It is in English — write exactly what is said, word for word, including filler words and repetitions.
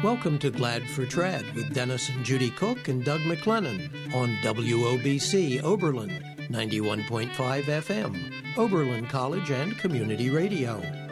Welcome to Glad for Trad with Dennis and Judy Cook and Doug McLennan on W O B C Oberlin, ninety-one point five F M, Oberlin College and Community Radio.